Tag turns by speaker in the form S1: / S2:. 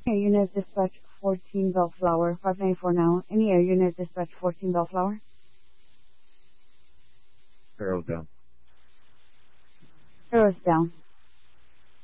S1: Air unit dispatch 14 Bellflower, 594 now. Any air unit dispatch 14 Bellflower?
S2: Arrow down.
S1: Arrow's down.